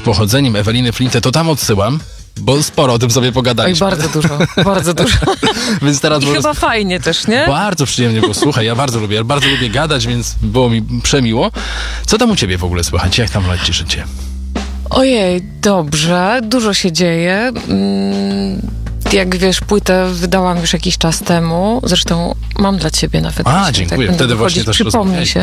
pochodzeniem Eweliny Flinte, to tam odsyłam, bo sporo o tym sobie pogadaliśmy. Oj, bardzo dużo, bardzo dużo. Więc teraz I chyba fajnie też, nie? Bardzo przyjemnie, bo słuchaj, ja bardzo lubię gadać, więc było mi przemiło. Co tam u ciebie w ogóle słychać? Jak tam leci życie? Ojej, dobrze, dużo się dzieje. Jak wiesz, płytę wydałam już jakiś czas temu. Zresztą mam dla ciebie nawet. Dziękuję. Tak Wtedy właśnie też przypomnij się.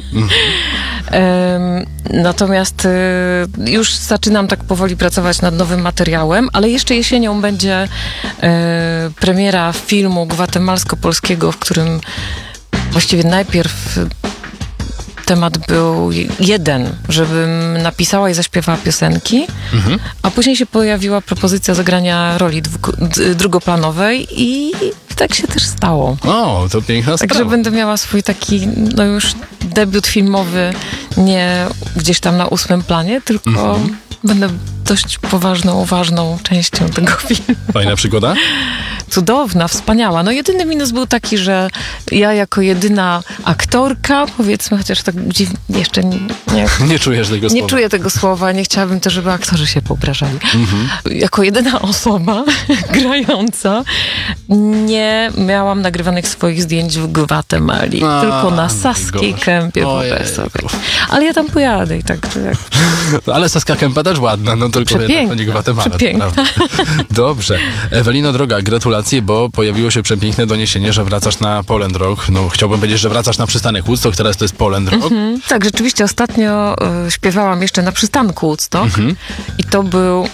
Natomiast już zaczynam tak powoli pracować nad nowym materiałem, ale jeszcze jesienią będzie premiera filmu gwatemalsko-polskiego, w którym właściwie najpierw temat był jeden, żebym napisała i zaśpiewała piosenki, a później się pojawiła propozycja zagrania roli drugoplanowej i tak się też stało. O, to piękna sprawa. Także będę miała swój taki, no już debiut filmowy, nie gdzieś tam na 8. planie, tylko będę dość poważną, ważną częścią tego filmu. Fajna przygoda? Cudowna, wspaniała. No jedyny minus był taki, że ja jako jedyna aktorka, powiedzmy, chociaż tak jeszcze nie czujesz tego słowa. Nie czuję tego słowa, nie chciałabym też, żeby aktorzy się poobrażali. Jako jedyna osoba grająca nie miałam nagrywanych swoich zdjęć w Gwatemali, tylko na Saskiej Kępie profesorowej. Ale ja tam pojadę i tak. Ale Saska Kępa też ładna, no tylko jednak to nie Gwatemala. Dobrze. Ewelino droga, gratulacje, bo pojawiło się przepiękne doniesienie, że wracasz na Poland Rock. No chciałbym powiedzieć, że wracasz na przystanek Woodstock, teraz to jest Poland Rock. Tak, rzeczywiście ostatnio śpiewałam jeszcze na przystanku Woodstock i to był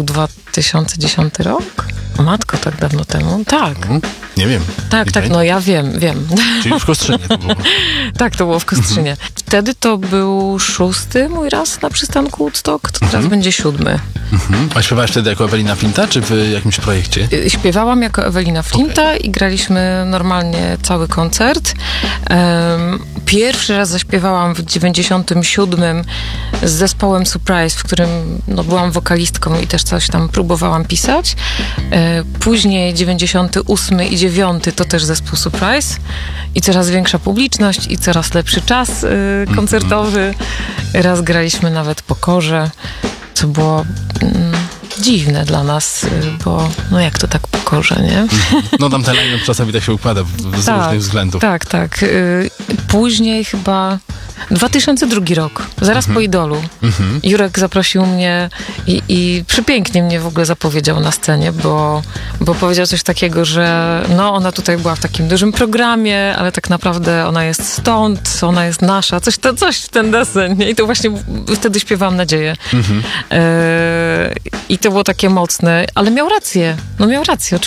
2010 rok? Matko, tak dawno temu? Tak. Nie wiem. Tak, no ja wiem. Czyli już w Kostrzynie to było. Tak, to było w Kostrzynie. Wtedy to był 6. mój raz na przystanku Woodstock, to teraz będzie 7. A śpiewałaś wtedy jako Ewelina Flinta, czy w jakimś projekcie? Śpiewałam jako Ewelina Flinta i graliśmy normalnie cały koncert. Pierwszy raz zaśpiewałam w 97 z zespołem Surprise, w którym byłam wokalistką i też coś tam próbowałam pisać. Później 98 i 9 to też zespół Surprise i coraz większa publiczność i coraz lepszy czas koncertowy. Raz graliśmy nawet po Korze, co było dziwne dla nas, bo jak to tak po Korze, nie? No tam ten line czasami tak się układa z różnych względów. Tak. Później chyba 2002 rok, zaraz po Idolu. Jurek zaprosił mnie i przepięknie mnie w ogóle zapowiedział na scenie, bo powiedział coś takiego, że ona tutaj była w takim dużym programie, ale tak naprawdę ona jest stąd, ona jest nasza, coś w ten desen, nie? I to właśnie wtedy śpiewałam Nadzieję. I to było takie mocne, ale miał rację,